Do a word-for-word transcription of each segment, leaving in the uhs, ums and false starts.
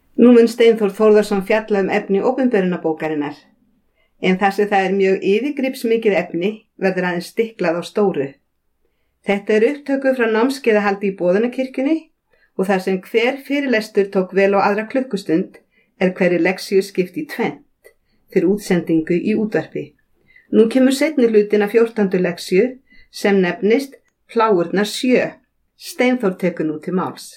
Nú mun Steinþór Þórðarson fjalla um efni opinberunarbókarinnar, en þar sem það er mjög yfirgripsmikið efni verður aðeins stiklað á stóru. Þetta er upptöku frá námskeiðahaldi í Boðunarkirkjunni og þar sem hver fyrirlestur tók vel á aðra klukkustund er hverri leksíu skipt í tvennt fyrir útsendingu í útvarpi. Nú kemur seinni hlutin af fjórtándu leksíu sem nefnist Plágurnar sjö. Steinþór tekur nú til máls.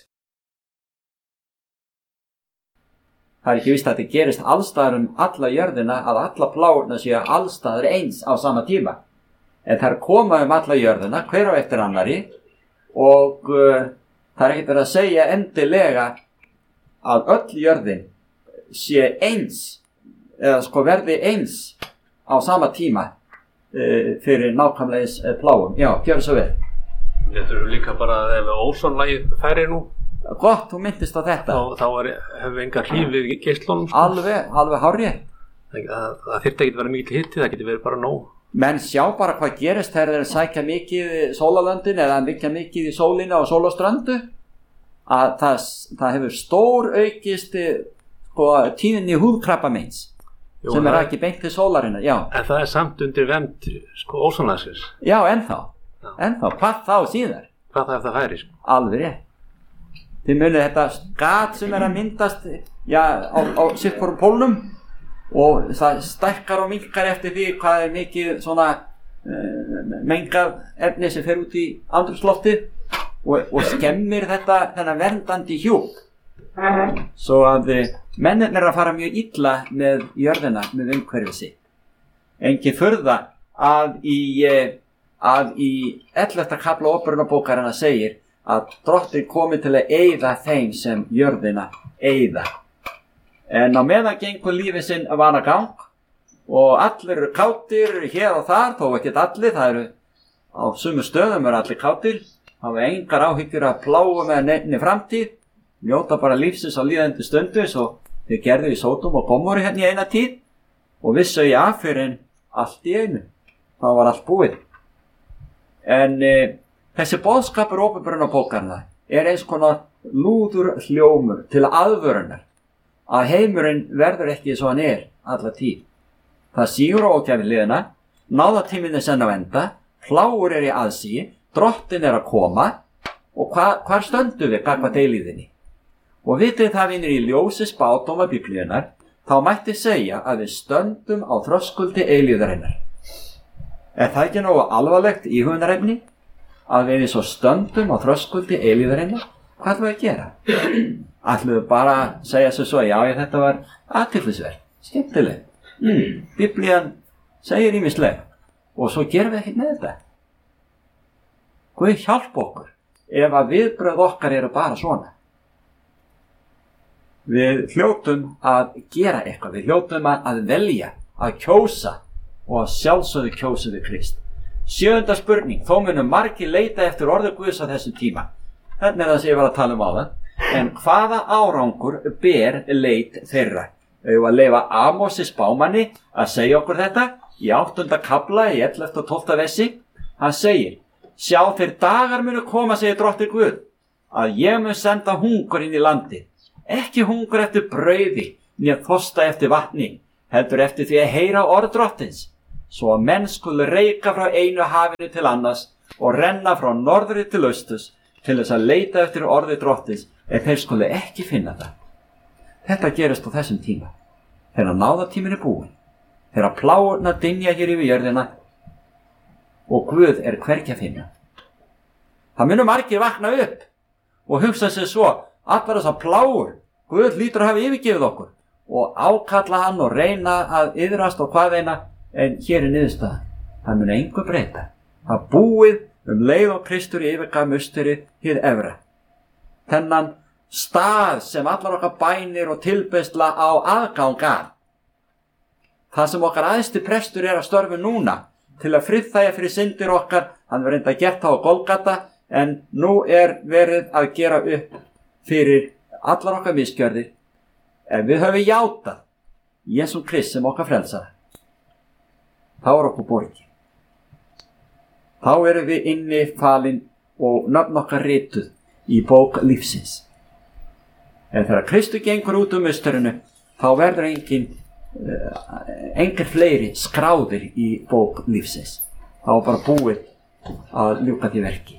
Það er ekki víst að þetta gerist allstaðar um alla jörðina að alla plágurnar séu allstaðar eins á sama tíma. En þær koma um alla jörðina, hver á eftir annari, og uh, það er ekkert verið að segja endilega að öll jörðin sé eins, eða sko verði eins á sama tíma uh, fyrir nákvæmlega eins uh, plágum. Já, gjör svo vel. Þetta eru líka bara að ef ósonlagið færi nú. Gott, þú myndist á þetta. Þá, þá er, hefur enga hrífið í geislunum. Sko. Alveg, alveg hárrétt. Það, það, það þyrfti ekki að vera mikil hitti, það getur verið bara nóg. Menn sjá bara hvað gerist þegar þeir sækja mikið í sólalöndin eða mikið mikið í sólina og sólaströndu. Að það, það hefur stór aukist sko, tíðinni húðkrabbameins sem er ekki beint til sólarinnar. Já. En það er samt undir vernd sko, ósonlagsins. Já, ennþá. Já. Ennþá. Hvað þá síðar? Hvað það er það færi? Sko? Alveg rétt. Þið munið þetta gat sem er að myndast já, á, á sitthvorum pólnum og það stækkar og minnkar eftir því hvað er mikið svona uh, mengað efni sem fer út í andrúmsloftið og, og skemmir þetta þennan verndandi hjúp. Svo að mennirnir er að fara mjög illa með jörðina, með umhverfið sitt. Engin furða að í, að í ellefta kafla opinberunarbókarinnar segir að Drottinn komi til að eyða þeim sem jörðina eyða. En á meðan gengur lífið sinn vanagang og allir eru kátir hér og þar, þó ekki allir, það eru á sumu stöðum eru allir kátir, hafa engar áhyggjur að plágum eða neinni framtíð, njóta bara lífsins á líðandi stundu svo þeir gerðu í Sódom og Gomorru hérna í eina tíð og vissu í af fyrir en allt í einu. Það var allt búið. En e, þessi boðskapur opinberunarbókarinnar er eins konar lúður hljómur til aðvörunar að heimurinn verður ekki svo hann er alla tíð. Það sígur á ógæfi liðina, náðatíminn er senn á enda, plágur er í aðsíi, Drottinn er að koma og hva, hvar stöndum við gagnvart eilíðinni? Og vitið það vinir í ljósi spádóma Biblíunnar, þá mætti segja að við stöndum á þröskuldi eilíðarinnar. Er það ekki nógu alvarlegt íhugunarefni? Að við svo stöndum á þröskuldi eilíðarinnar? Hvað ætlum við að gera? Ætlum við bara að segja svo svo, já, já þetta var athyglisvert, skemmtileg. Mm, Biblían segir ýmislegt og svo gerum við ekkert með þetta. Guð hjálpa okkur ef að viðbrögð okkar eru bara svona. Við hljótum að gera eitthvað, við hljótum að velja, að kjósa og að sjálfsögðu kjósa við Krist. Sjöunda spurning, þó munum margir leita eftir orði Guðs á þessum tíma. Þetta er það sem ég var að tala um á það. En hvaða árangur ber leit þeirra? Við að leyfa Amosi spámanni að segja okkur þetta í áttunda kafla í ellefta og tólfta versi. Hann segir, sjá þeir dagar munu koma, segir Drottinn Guð, að ég mun senda hungur inn í landi. Ekki hungur eftir brauði, né þorsta eftir vatni, heldur eftir því að heyra orð Drottins. Svo að menn skulu reika frá einu hafinu til annars og renna frá norðri til austurs til þess að leita eftir orði Drottins ef þeir skulu ekki finna það. Þetta gerist á þessum tíma. Þegar náðatíminn er búinn, þegar plágurnar dynja hér yfir jörðina og Guð er hvergi að finna. Það munu margir vakna upp og hugsa sér svo, allar þessar plágur, Guð hlýtur að hafa yfirgefið okkur og ákalla hann og reyna að iðrast og hvað eina, en hér er niðurstaðan. Það muni engu breyta. Það búið um leið og Kristur yfirgaf musteri hið efra. Þennan stað sem allar okkar bænir og tilbeiðsla á aðgang að. Það sem okkar æðsti prestur er að störfu núna til að friðþægja fyrir syndir okkar, hann var reynda gert það á Golgata, en nú er verið að gera upp fyrir allar okkar misgjörðir. Ef við höfum játað Jesú Krist sem okkar frelsara, þá er okkur borgið. Þá erum við inni falin og nöfn okkar rituð í bók lífsins. En þegar Kristur gengur út um musturinu, þá verður engin, uh, engin fleiri skráðir í bók lífsins. Þá er bara búið að ljúka því verki.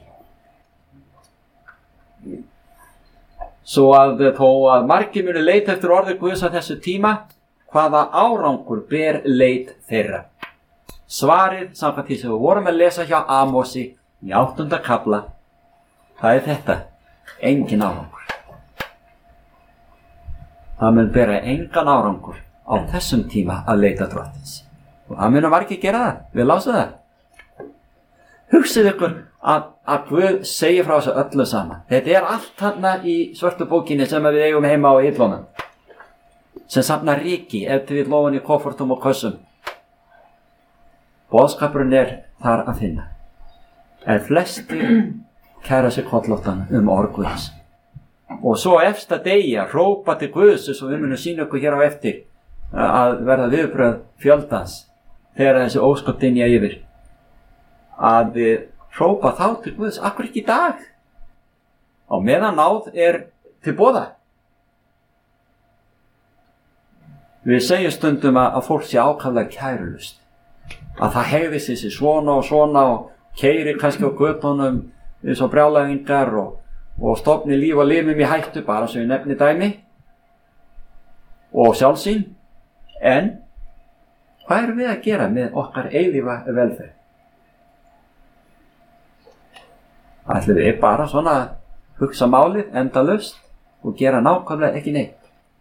Svo að þó að margir muni leita eftir orði Guðs á þessu tíma, hvaða árangur ber leit þeirra? Svarið, samkvæmt því sem við vorum að lesa hjá Amosi í áttunda kafla, það er þetta, engin árangur. Það mun bera engan árangur á þessum tíma að leita drottins. Og það munum margir gera það, við lásum það. Hugsið ykkur að, að Guð segir frá þessu öllu saman. Þetta er allt þarna í svörtu bókinni sem við eigum heima á hillunum, sem safnar ríki ef til við lofum í koffortum og kössum. Boðskapurinn er þar að finna. En flestir kæra sig kollóttan um orð Guðs. Og svo efsta degi að hrópa til Guðs, svo við munum sýna ykkur hér á eftir að verða viðbrögð fjöldans þegar þessi ósköp dynja yfir. Að við hrópa þá til Guðs, akkur ekki í dag? Á meðan náð er til boða. Við segjum stundum að, að fólk sé ákaflega kærulust. Að það hegði sér svona og svona og keyri kannski á götunum eins og brjálæðingar og, og stofni líf og limum í hættu, bara sem við nefni dæmi og sjálfsýn. En hvað erum við að gera með okkar eilífa velferð? Ætlum við bara svona að hugsa málið endalaust og gera nákvæmlega ekki neitt?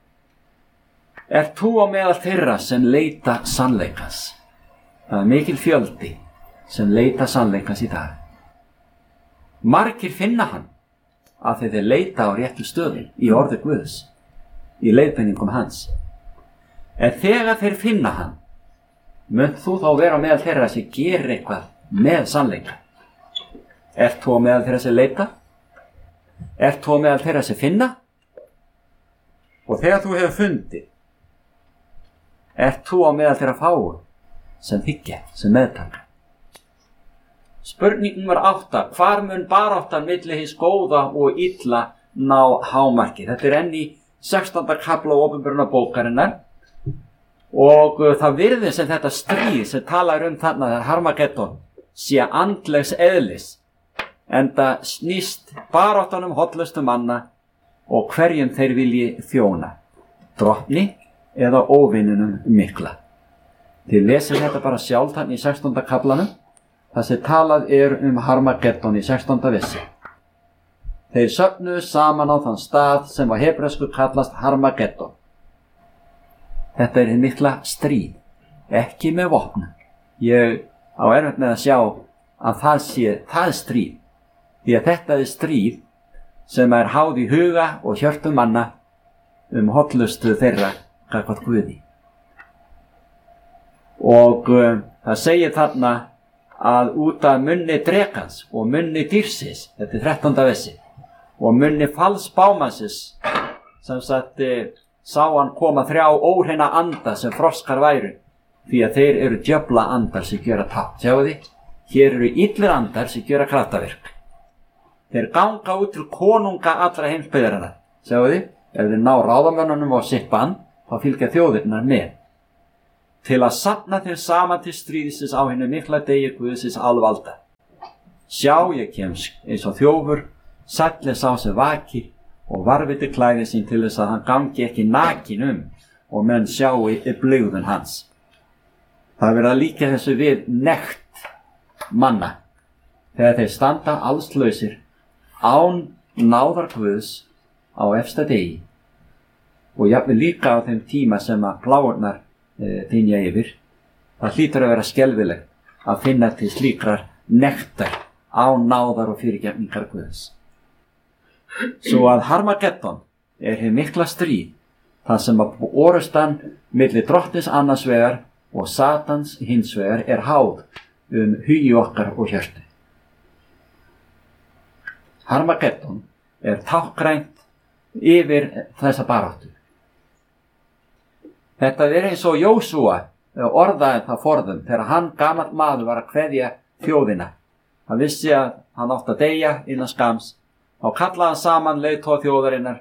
Er þú á meðal þeirra sem leita sannleikans? Það er mikil fjöldi sem leita sannleikans í dag. Margir finna hann að þeir leita á réttu stöðum í orði Guðs, í leiðbeiningum hans. En þegar þeir finna hann, munt þú þá vera meðal þeirra sem gerir eitthvað með sannleika? Ert þú meðal þeirra sem leita? Ert þú meðal þeirra sem finna? Og þegar þú hefur fundið, ert þú á meðal þeirra fáu sem þiggja, sem meðtaka? Spurning nummer átta, hvar mun baráttan milli hins góða og illa ná hámarki? Þetta er enn í sextánda kafla opinberunarbókarinnar og uh, það virðist sem þetta stríð sem talar um þarna þegar Harmageddon sé andlegs eðlis, enda snýst baráttan um hollustu manna og hverjum þeir vilji þjóna, drottni eða óvinnunum mikla. Þið lesið þetta bara sjálf þannig í sextánda kaflanum, það sem talað er um Harmageddon í sextánda vissi. Þeir söfnuðu saman á þann stað sem á hebresku kallast Harmageddon. Þetta er hið mikla stríð, ekki með vopnum. Ég á erfitt með að sjá að það sé það stríð, því að þetta er stríð sem er háð í huga og hjörtum manna um hollustu þeirra gagnvart Guði. Og uh, það segir þarna að út af munni drekans og munni dýrsins, þetta er þrettánda vissi, og munni falsbámansins, sem sagt uh, sá hann koma þrjá óhreina anda sem froskar væru, því að þeir eru djöfla andar sem gera tátt. Sjáu þið, hér eru illir andar sem gera kraftaverk. Þeir ganga út til konunga allra heimsbyggðarinnar. Sjáu þið, ef þeir ná ráðamönnunum á sitt band, þá fylgja þjóðirnar með. Til að safna þeir saman til stríðisins á hinum mikla degi Guðsins alvalda. Sjá, ég kem eins og þjófur, sæll er sá sem vakir og varviti klæði sín til þess að hann gangi ekki nakin um og menn sjái í blygðun hans. Það verða líka þessu við nekt manna þegar þeir standa allslausir án náðar Guðs á efsta degi og jafnvel líka á þeim tíma sem að pláurnar þynja yfir. Það hlýtur að vera skelfilegt að finna til slíkrar nektar á náðar og fyrirgefningar Guðs. Svo að Harmageddon er hið mikla stríð, það sem að orustan milli drottins annars vegar og Satans hins vegar er háð um hugi okkar og hjörtu. Harmageddon er tákgrænt yfir þessa baráttu. Þetta er eins og Jósúa orðaði það forðum þegar hann gamall maður var að kveðja þjóðina. Hann vissi að hann átti að deyja innan skams. Þá kallaði hann saman leiðtoga þjóðarinnar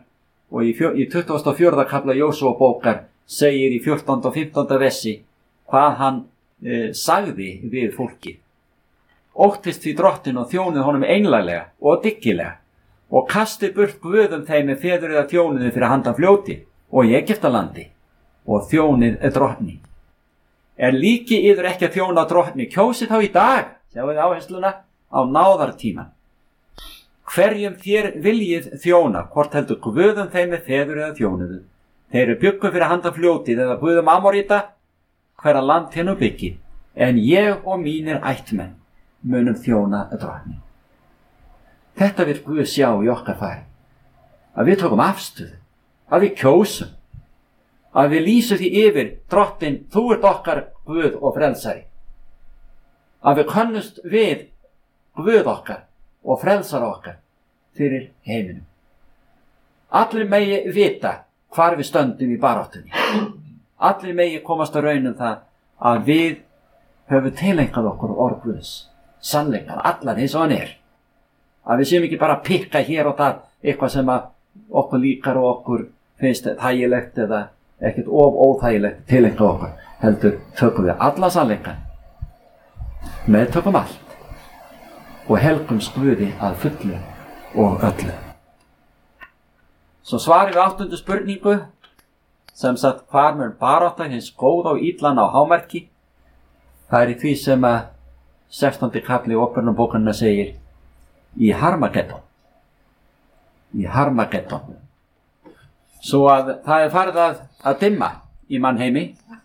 og í, fjör, í tuttugasta og fjórða kafla Jósúa bókar segir í fjórtánda og fimmtánda versi hvað hann e, sagði við fólki. Óttist því drottin og þjónið honum einlæglega og dyggilega og kasti burt guðum þeim með feður eða þjónuði fyrir handan fljóti og í Egyptalandi og þjónið er drottni. En líki yður ekki að þjóna drottni, kjósið þá í dag, sjáu þið áhersluna, á náðartíman. Hverjum þér viljið þjóna, hvort heldur guðum þeim með feður eða þjónuðu. Þeir eru byggum fyrir handan fljótið eða guðum Amorita, hverra land hennu byggi, en ég og mínir ættmenn munum þjóna drottni. Þetta vil Guð sjá í okkar fari, að við tökum afstöðu, að við kjósum, að við lýsum því yfir, drottin, þú ert okkar Guð og frelsari. Að við könnust við Guð okkar og frelsara okkar fyrir heiminum. Allir megi vita hvar við stöndum í baráttunni. Allir megi komast að raunum það að við höfum tileinkað okkur orð Guðs, sannleikan, allan eins og hann er. Að við séum ekki bara að pikka hér og þar eitthvað sem að okkur líkar og okkur finnst þægilegt eða ekkert of óþægilegt tileinkað okkur. Heldur tökum við alla sannleikan, meðtökum allt og helgum Guði að fullu og öllu. Svo svari við áttundu spurningu, sem sagt hvar mun barátta hins góða og illan á hámarki. Það er í því sem að sextándi kafli Óperumbókarinnar segir í Harmageddon. Í Harmageddon. Svo að það er farið að, að dimma í mannheimi.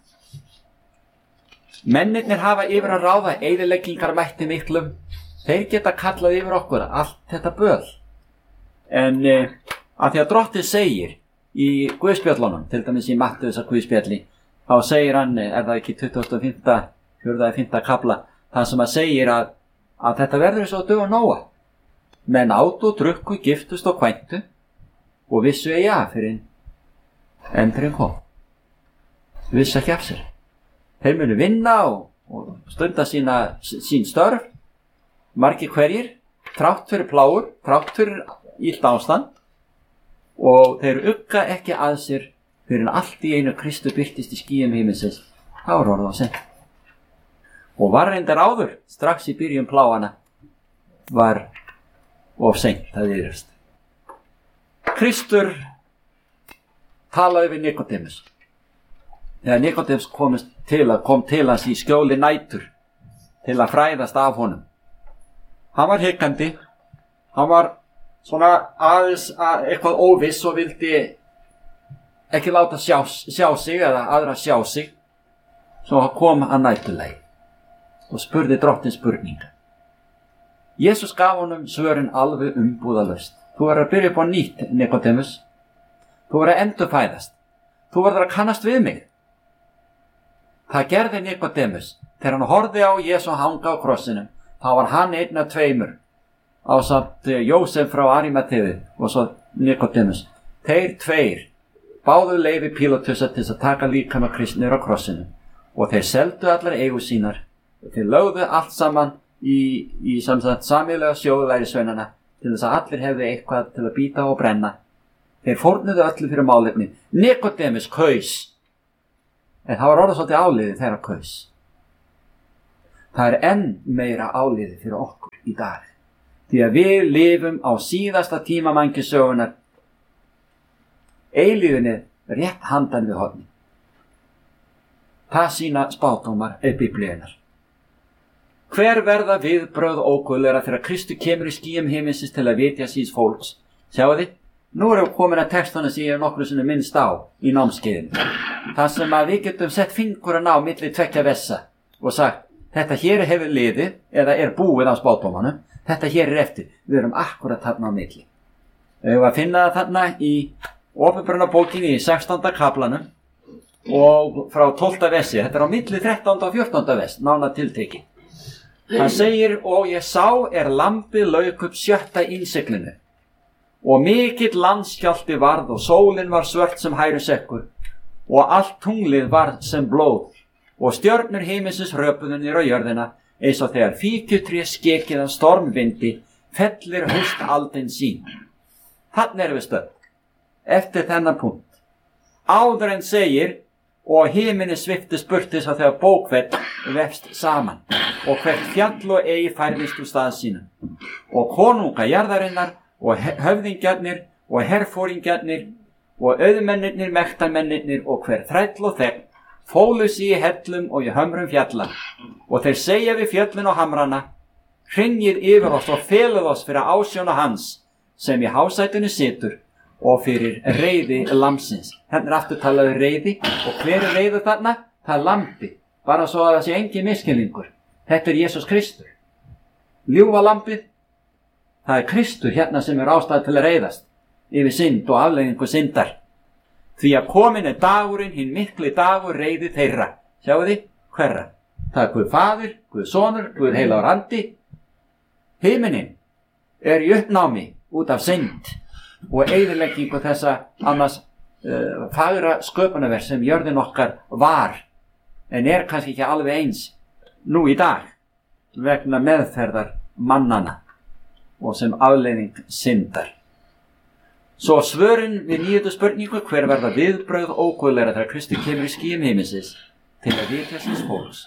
Mennirnir hafa yfir að ráða eyðileggingarmætti miklum. Þeir geta kallað yfir okkur allt þetta böl. En e, að því að drottið segir í Guðspjöllunum, til dæmis í Mattheusar Guðspjalli, þá segir hann, er það ekki tuttugasta og fimmta, fjórða og fimmta kafla, það sem að segir að, að þetta verður eins og dög og Nóa. Menn átu og drukku, giftust og kvæntu og vissu eigi af fyrir endurinn kom. Vissu ekki af sér. Þeir munu vinna og, og stunda sína, sín störf, margir hverjir, þrátt fyrir plágur, þrátt fyrir illt ástand, og þeir ugga ekki að sér fyrir en allt í einu Kristu birtist í skýjum himinsins. þá er orðið á seint. Og var reyndar áður, strax í byrjun pláana, var of seint að yfirst. Kristur talaði við Nikodemus. Þegar Nikodemus komist til að kom til hans í skjóli nætur til að fræðast af honum. Hann var hikandi, hann var svona aðeins að eitthvað óviss og vildi ekki láta sjá, sjá sig eða aðra sjá sig. Svo kom að næturlegi og spurði drottinn spurninga. Jesus gaf honum svörin alveg umbúðalaust. Þú verður að byrja upp á nýtt, Nikodemus. Þú verður að endurfæðast. Þú verður að kannast við mig. Það gerði Nikodemus þegar hann horfði á Jesú hanga á krossinum. Þá var hann einn af tveimur ásamt Jósef frá Arimatheu og svo Nikodemus. Þeir tveir báðu leyfi Pílatusar til að taka líkama Kristi á krossinum og þeir seldu allar eigur sínar. Þeir lögðu allt saman í, í sameiginlega sjóðlærisveinana til þess að allir hefðu eitthvað til að bíta og brenna. Þeir fórnuðu öllu fyrir málefni. Nikodemus kaus. En það var orðið svolítið áliðið þeirra kaus. Það er enn meira áliðið fyrir okkur í dag. Því að við lifum á síðasta tíma mannkynssögunnar. Eilíðinni rétt handan við horni. Það sína spádómar er biblíunar. Hver verða viðbrögð óguðleira þegar Kristur kemur í skýjum himinsins til að vitja síns fólks? Sjáu þið? Nú erum við komin að textana sem ég er nokkru sinni minnst á í námskeiðinu. Það sem að við getum sett fingurinn á milli tveggja vessa og sagt, þetta hér hefur liðið eða er búið á spádómanum, þetta hér er eftir. Við erum akkurat þarna á milli. Við erum að finna það þarna í Opinberunarbókinni í sextánda kaflanum og frá tólfta vessi. Þetta er á milli þrettánda og fjórtánda vess, nánar tiltekið. Hann segir, og ég sá er lambið lauk upp sjötta innsiglinu og mikill landskjálfti varð og sólin var svört sem hærusekkur og allt tunglið var sem blóð og stjörnur himinsins röpuðu niður á jörðina eins og þegar fíkjutré skekið af stormvindi fellir haustaldin sín. Þannig erum við stödd. eftir þennan punkt. Áður en segir, og himini sviftist burtis að þegar bókfell vefst saman og hvert fjall og ei færðist úr stað sínum. Og konunga jarðarinnar og höfðingjarnir og herfóringjarnir og auðmennirnir, mektarmennirnir og hver þræll og þegn fólu sig í hellum og í hömrum fjalla. Og þeir segja við fjöllin og hamrana, hryngið yfir oss og feluð oss fyrir ásjóna hans sem í hásætinu situr og fyrir reiði lamsins. Hérna er aftur talað um reiði og hver er reiður þarna? Það er lambi, bara svo að það sé engin misskilningur. Þetta er Jesús Kristur. Ljúfa lambið, það er Kristur hérna sem er ástæð til að reiðast yfir synd og afleiðingu syndar. Því að komin er dagurinn, hinn mikli dagur reiði þeirra. Sjáu þið, hverra? Það er Guð Faðir, Guð Sonur, Guð heilagur andi. Himinin er í uppnámi út af synd og eyðileggingu þessa annars uh, fagra sköpunarverk sem jörðin okkar var, en er kannski ekki alveg eins nú í dag vegna meðferðar mannana og sem afleiðing syndar. Svo svörin við nýjöndu spurningu, hver verða viðbrögð óguðlegra þegar Kristur kemur í skýjum himinsins til að vitja síns fólks?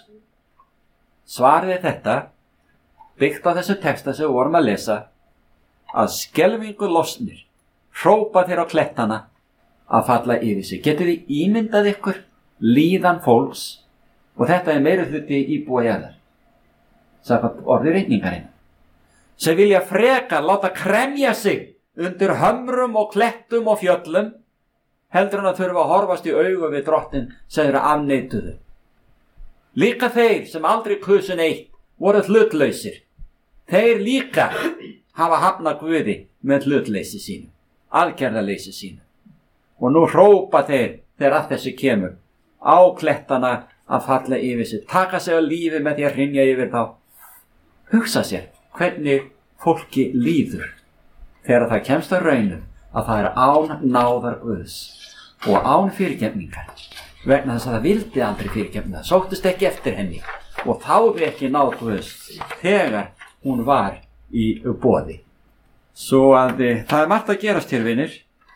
Svarið er þetta, byggt á þessu texta sem við vorum að lesa, að skelfingu losnir, hrópa þeir á klettana að falla yfir sig. Getur þið ímyndað ykkur líðan fólks, og þetta er meiri hluti íbúa jarðar, samkvæmt orði reikningarinn, sem vilja frekar láta kremja sig undir hömrum og klettum og fjöllum, heldur en að þurfa að horfast í augu við drottin sem eru afneituðu. Líka þeir sem aldrei kusu neitt voru hlutlausir. Þeir líka hafa hafnað Guði með hlutleysi sínu, aðgerðaleysi sínu. Og nú hrópa þeir þegar að þessu kemur á klettana að falla yfir sig, taka sig á lífi með því að hrynja yfir þá. Hugsa sér hvernig fólki líður þegar það kemst að raunum að það er án náðar Guðs og án fyrirgefningar, vegna þess að það vildi aldrei fyrirgefningar, sóttist ekki eftir henni og þáði ekki náð Guðs þegar hún var í boði. Svo að e, það er margt að gerast hér, vinir.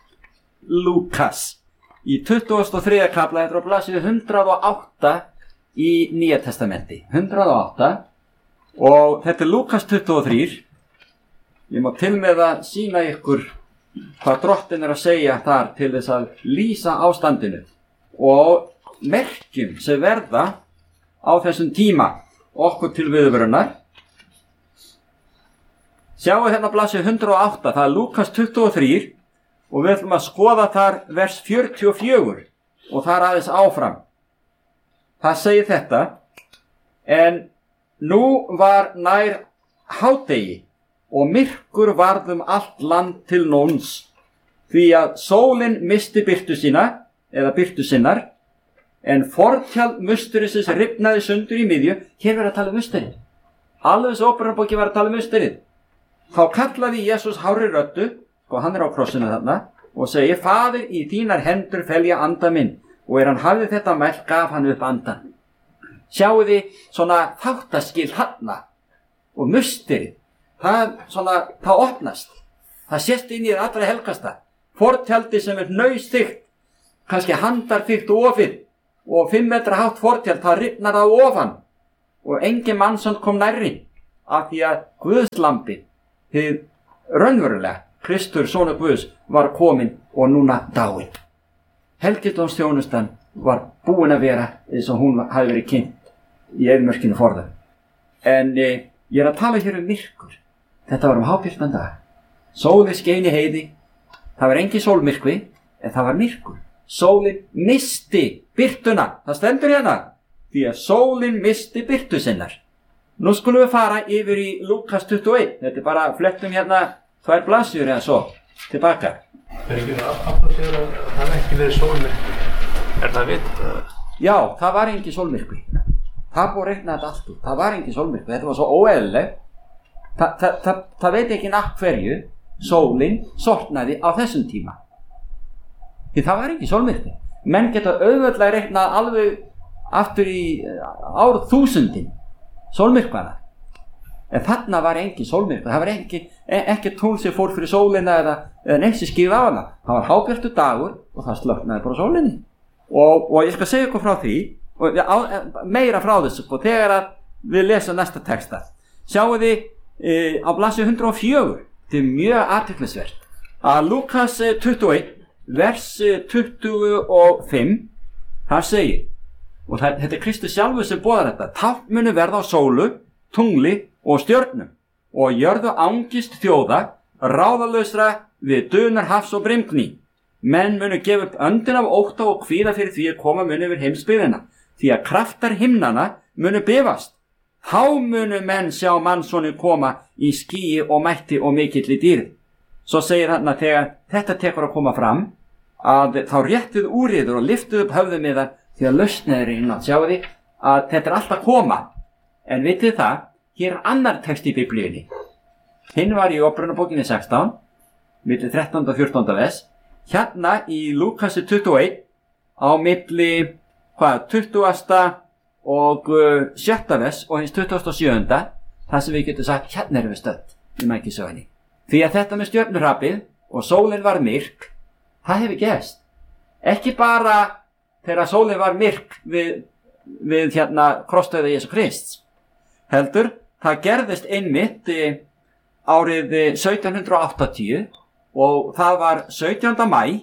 Lúkas í tuttugasta og þriðja kafla, þetta er á blaðsíðu hundrað og átta í Nýja testamenti, hundrað og átta, og þetta er Lúkas tuttugu og þrjú. Ég má til með að sýna ykkur hvað drottin er að segja þar til þess að lýsa ástandinu og merkjum sem verða á þessum tíma okkur til viðvörunar. Sjáu hérna blaðsíðu hundrað og átta, það er Lúkas tuttugu og þrjú og við ætlum að skoða þar vers fjörutíu og fjögur og þar aðeins áfram. Það segir þetta: en nú var nær hádegi og myrkur varð um allt land til nóns, því að sólin misti birtu sína, eða birtu sinnar, en fortjald musterisins rifnaði sundur í miðju. Hér verður að tala um musterið. Alveg svo Óperubókin var að tala um musterið. Þá kallaði Jesús hárri röddu, og hann er á krossinu þarna, og segir: Faðir, í þínar hendur fel ég anda minn. Og er hann hafði þetta mælt, gaf hann upp andan. Sjáu þið svona þáttaskil þarna og musterið. Það, svona, það opnast. Það sést inn í það allra helgasta. Fortjaldi sem er hnausþykkt, kannski handarþykkt ofið, og fimm metra hátt fortjald, það rifnar það ofan. Og engin mannsson kom nærri, af því að Guðslambi, hið raunverulega, Kristur, sonur Guðs, var komin og núna dáinn. Helgidómsþjónustan var búin að vera eins og hún hafi verið kynnt í eyðimörkinu forðum. En e, ég er að tala hér um myrkur. Þetta var um hábjartan dag. Sólin skein í heiði. Það var engin sólmyrkvi, en það var myrkur. Sólin misti birtuna. Það stendur hérna. Því að sólin misti birtu sinnar. Nú skulum við fara yfir í Lúkas tuttugu og eitt. Þetta er bara flettum hérna tvær blaðsíður eða svo. Tilbaka. Er ekki aftur að segja að það hefði ekki verið sólmyrkvi? Er það vitað? Já, það var engin sólmyrkvi. Það búið að reikna þetta allt út. Það var engin sólmyrkvi. Þetta var svo óeðlilegt. Þa, það, það, það veit ekki nafn hverju sólin sortnaði á þessum tíma. Því það var ekki sólmyrkvi. Menn geta auðveldlega reiknað alveg aftur í ár þúsundin sólmyrkvana. En þarna var engin sólmyrkvi, það var ekki, ekki tungl sem fór fyrir sólina eða, eða neitt sem skýrði á hana. Það var hábjartur dagur og það slöknaði bara sólinni. Og, og ég skal segja ykkur frá því, og á, meira frá þessu, og þegar að við lesum næsta texta. Sjáu þið e, á blaðsíðu hundrað og fjögur, þetta er mjög athyglisvert, að Lúkas tuttugu og eitt, vers tuttugu og fimm, það segir, og það, þetta er Kristus sjálfur sem boðar þetta, tákn munu verða á sólu, tungli og stjörnum og jörðu angist þjóða ráðalausra við dunar hafs og brimgný. Menn munu gefa upp öndin af ótta og kvíða fyrir því að koma munu yfir heimsbyggðina, því að kraftar himnana munu bifast. Þá munu menn sjá mannssonin koma í skýi og mætti og mikilli dýrð. Svo segir hann að þegar þetta tekur að koma fram, að þá réttið úriður og lyftið upp höfðum yðar því að lausnið er innan. Sjáu því að þetta er alltaf koma. En vitið það, hér er annar text í Biblíunni. Hinn var í Opinberunarbókinni sextán, milli þrettánda og fjórtánda vers. Hérna í Lúkasi tuttugu og eitt, á milli, hvað, tuttugasta og uh, sjötta vers og hins tuttugasta og sjöunda, það sem við getum sagt, hérna erum við stödd í mækisögunni. Því að þetta með stjörnuhrapið og sólin var myrk, það hefur gerst. Ekki bara þegar sólin var myrk við, við hérna krossdauða Jesú Krists. Heldur, það gerðist einmitt árið sautján hundrað og áttatíu og það var sautjánda maí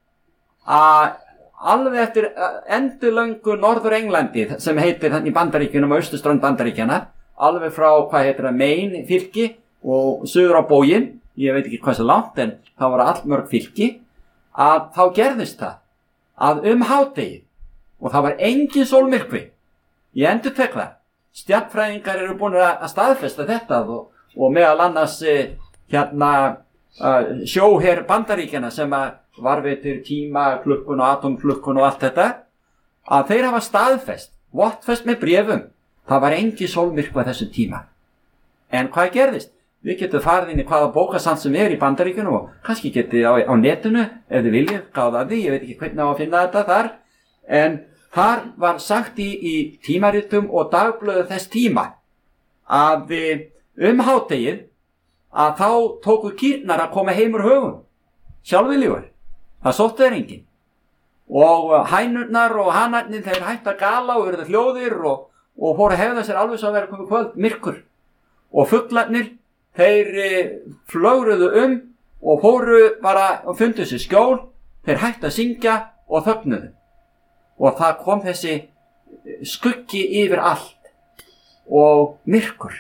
að alveg eftir endilöngu Norður Englandi sem heitir þannig í Bandaríkjunum og austurströnd Bandaríkjana, alveg frá, hvað heitir það, Maine fylki og suður á bóginn, ég veit ekki hvað svo langt en það var allmörg fylki, að þá gerðist það að um hádegi og það var engin sólmyrkvi. Ég endurtek það. Stjarnfræðingar eru búin að staðfesta þetta og, og meðal annars eh, hérna uh, sjóher Bandaríkjana sem að varveitir tíma, klukkun og atomklukkun og allt þetta, að þeir hafa staðfest, vottfest með bréfum, það var engin sólmyrkvi á þessum tíma. En hvað gerðist? Við getum farið inn í hvaða bókasafn sem er í Bandaríkjunum og kannski getið á, á netinu ef þið viljið, gáða því, ég veit ekki hvernig á að finna þetta þar, en þar var sagt í, í tímaritum og dagblöðu þess tíma að um hádegið að þá tóku kýrnar að koma heim úr höfum, sjálfviljugur, það sóttu þeir enginn. Og hænurnar og hanarnir þeir hættu að gala og verðu hljóðir og, og fóru að hefða sér alveg svo að vera komið kvöld, myrkur. Og fuglarnir, þeir flögruðu um og fóru bara og fundu sér skjól, þeir hættu að syngja og þögnuðu. Og það kom þessi skuggi yfir allt og myrkur.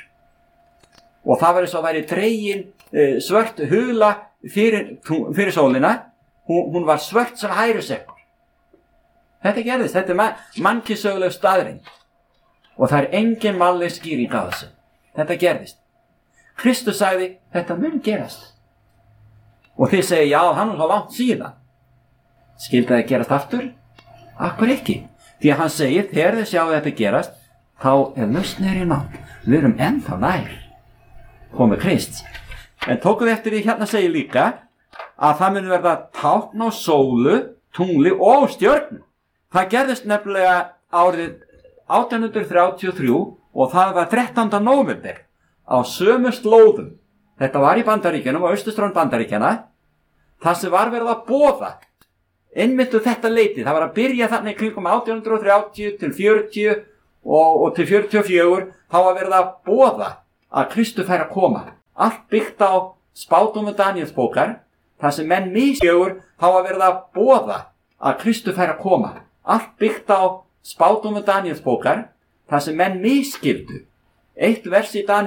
Og það var eins og væri dregin svört hula fyrir, fyrir sólina. Hún, hún var svört sem hærusekkur. Þetta gerðist, þetta er man, mannkynssöguleg staðreynd. Og það er engin mannleg skýring á þessu. Þetta gerðist. Kristus sagði, þetta mun gerast. Og þið segi, já, hann er svo langt síðan. Skyldi það gerast aftur? Akkur ekki, því að hann segir þegar þið sjáu þetta gerast, þá er lausnin í nátt. Við erum ennþá nær komið Krists. En tókuð eftir því hérna segir líka að það mun verða tákn á sólu, tungli og stjörnu. Það gerðist nefnilega árið átján hundruð þrjátíu og þrjú og það var þrettánda nóvember á sömu slóðum. Þetta var í Bandaríkjunum og austurströnd Bandaríkjana, það sem var verið að boða einmitt um þetta leyti. Það var að byrja þannig kringum átján hundruð þrjátíu til fjörutíu og, og til fjörutíu og fjögur þá var verið að boða að Kristur færi að koma. Allt byggt á spádómum Daníelsbókar, þar sem menn misfjögur þá var verið að boða að Kristur færi að koma. Allt byggt á spádómum Daníelsbókar, þar sem menn misskildu. Eitt vers í Daníelsbókar